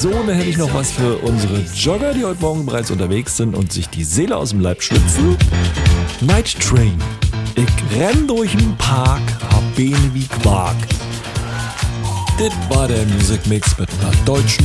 So, dann hätte ich noch was für unsere Jogger, die heute Morgen bereits unterwegs sind und sich die Seele aus dem Leib schwitzen. Night Train. Ich renn durch den Park, hab Beine wie Quark. Das war der Musikmix mit einer deutschen